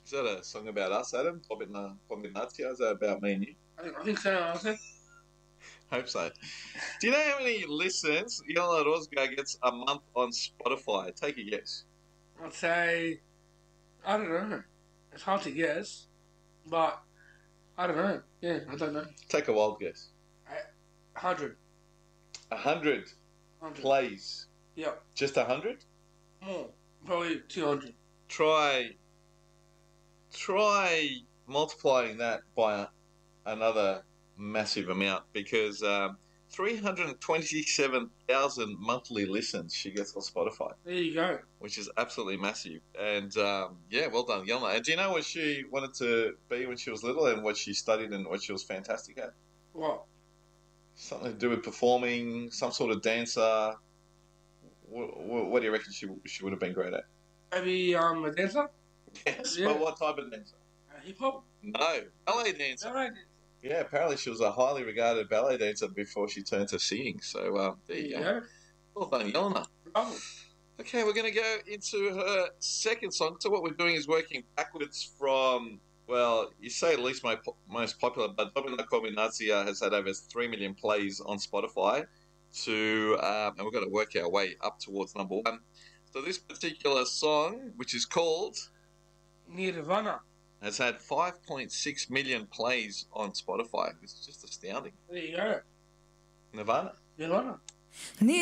Is that a song about us, Adam? Combinatio? Is that about me and you? I think so, honestly. Hope so. Do you know how many listens Yolanda Orozco gets a month on Spotify? Take a guess. I'd say, I don't know. It's hard to guess, but I don't know. Yeah, I don't know. Take a wild guess. 100. 100 plays. Yeah. Just 100? More. Probably 200. Try multiplying that by another massive amount because 327,000 monthly listens she gets on Spotify. There you go. Which is absolutely massive. And yeah, well done, Yelna. And do you know what she wanted to be when she was little and what she studied and what she was fantastic at? What? Something to do with performing, some sort of dancer. What do you reckon she would have been great at? Maybe a dancer? Yes, Yeah. but what type of dancer? Hip hop? No, ballet dancer. Ballet dancer. Yeah, apparently she was a highly regarded ballet dancer before she turned to singing. So there you go. Well done, Yelna. Bravo. Okay, we're going to go into her second song. So what we're doing is working backwards from, well, you say at least most popular, but Domina Combinazia has had over 3 million plays on Spotify to, and we're going to work our way up towards number one. So this particular song, which is called Nirvana, has had 5.6 million plays on Spotify. It's just astounding. there you go. Nirvana. Nirvana.